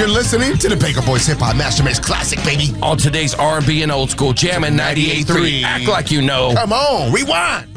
You're listening to the Baker Boys Hip Hop Master Mix Classic, baby. On today's R&B and old school Jammin' 98.3. Act like you know. Come on, rewind.